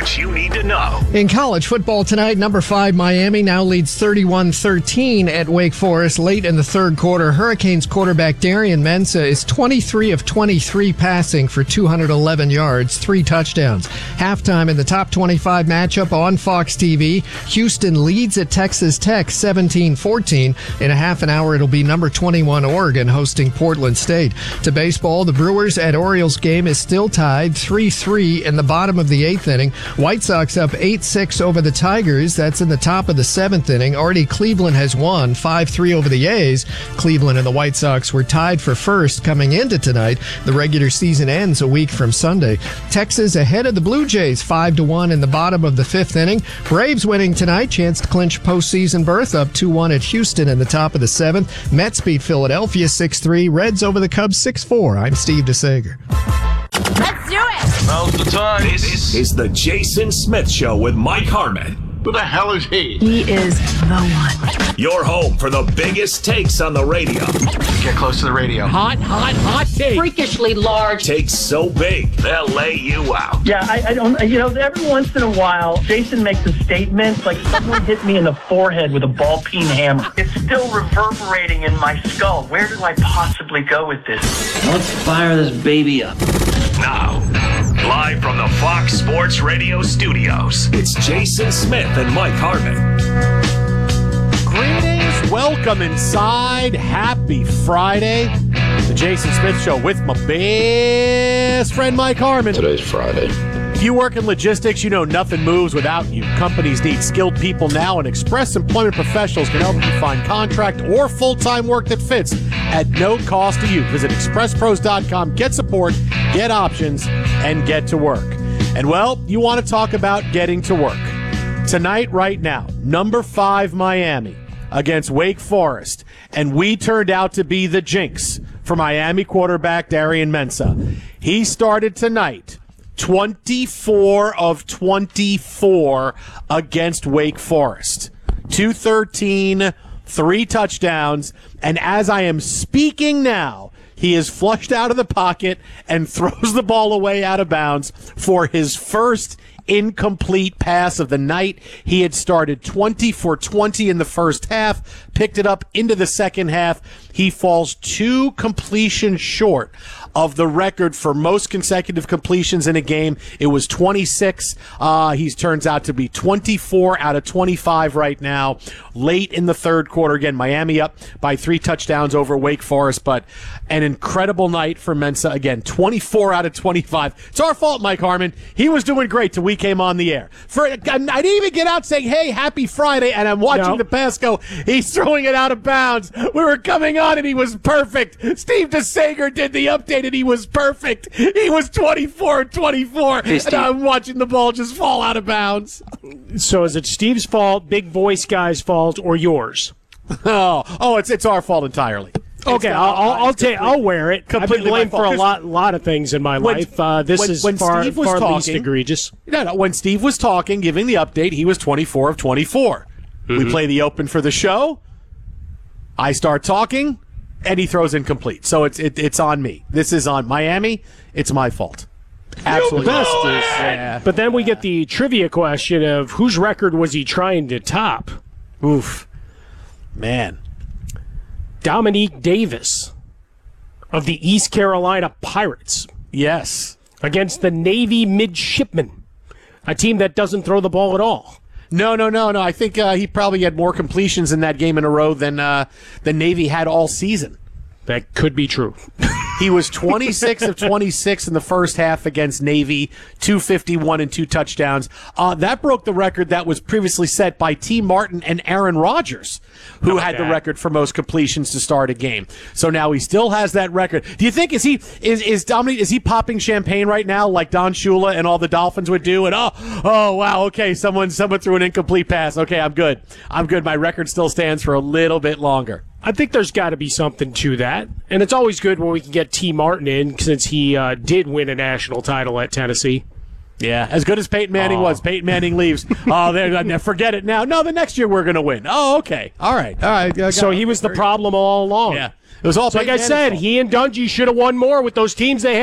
what you need to know. In college football tonight, number 5 Miami now leads 31-13 at Wake Forest late in the third quarter. Hurricanes quarterback Darian Mensah is 23 of 23 passing for 211 yards, 3 touchdowns. Halftime in the top 25 matchup on Fox TV, Houston leads at Texas Tech 17-14. In a half an hour, it'll be number 21 Oregon hosting Portland State. To baseball, the Brewers at Orioles game is still tied 3-3 in the bottom of the 8th inning. White Sox up 8-6 over the Tigers. That's in the top of the 7th inning. Already Cleveland has won 5-3 over the A's. Cleveland and the White Sox were tied for first coming into tonight. The regular season ends a week from Sunday. Texas ahead of the Blue Jays 5-1 in the bottom of the 5th inning. Braves winning tonight, chance to clinch postseason berth, up 2-1 at Houston in the top of the 7th. Mets beat Philadelphia 6-3. Reds over the Cubs 6-4. I'm Steve DeSager. Let's do it! Now's the time. This is the Jason Smith Show with Mike Harmon. Who the hell is he? He is the one. Your home for the biggest takes on the radio. Get close to the radio. Hot take. Freakishly large. Takes so big, they'll lay you out. Yeah, I don't, every once in a while, Jason makes a statement like someone hit me in the forehead with a ball peen hammer. It's still reverberating in my skull. Where do I possibly go with this? Let's fire this baby up. Now, live from the Fox Sports Radio studios, it's Jason Smith and Mike Harmon. Greetings, welcome inside. Happy Friday. The Jason Smith Show with my best friend Mike Harmon. Today's Friday. If you work in logistics, you know nothing moves without you. Companies need skilled people now, and Express Employment Professionals can help you find contract or full-time work that fits at no cost to you. Visit expresspros.com, get support, get options, and get to work. And, well, you want to talk about getting to work. Tonight, right now, number 5 Miami against Wake Forest, and we turned out to be the jinx for Miami quarterback Darian Mensah. He started tonight 24 of 24 against Wake Forest. 213, 3 touchdowns, and as I am speaking now, he is flushed out of the pocket and throws the ball away out of bounds for his first incomplete pass of the night. He had started 20 for 20 in the first half, picked it up into the second half. He falls 2 completions short of the record for most consecutive completions in a game. It was 26. He turns out to be 24 out of 25 right now. Late in the third quarter, again, Miami up by 3 touchdowns over Wake Forest, but an incredible night for Mensah. Again, 24 out of 25. It's our fault, Mike Harmon. He was doing great till we came on the air. I didn't even get out saying, hey, happy Friday, and I'm watching the pass go. He's throwing it out of bounds. We were coming on, and he was perfect. Steve DeSager did the update, and he was perfect. He was 24-24, and I'm watching the ball just fall out of bounds. So is it Steve's fault, big voice guy's fault, or yours? It's our fault entirely. Okay, I'll wear it. I've been blamed for a lot of things in my life. This is far least egregious. No, when Steve was talking, giving the update, he was 24 of 24. Mm-hmm. We play the open for the show. I start talking, and he throws incomplete. So it's on me. This is on Miami. It's my fault. Absolutely. But then we get the trivia question of whose record was he trying to top? Oof. Man. Dominique Davis of the East Carolina Pirates. Yes. Against the Navy Midshipmen, a team that doesn't throw the ball at all. No. I think he probably had more completions in that game in a row than the Navy had all season. That could be true. He was 26 of 26 in the first half against Navy, 251 and 2 touchdowns. That broke the record that was previously set by T. Martin and Aaron Rodgers, who had the record for most completions to start a game. So now he still has that record. Do you think is Dominique, is he popping champagne right now like Don Shula and all the Dolphins would do? And oh wow, okay, someone threw an incomplete pass. Okay, I'm good. My record still stands for a little bit longer. I think there's got to be something to that. And it's always good when we can get T. Martin in, since he did win a national title at Tennessee. Yeah, as good as Peyton Manning was. Peyton Manning leaves. Forget it now. No, the next year we're going to win. Oh, okay. All right. So he was the problem all along. Yeah. It was all like I said, he and Dungy should have won more with those teams they had.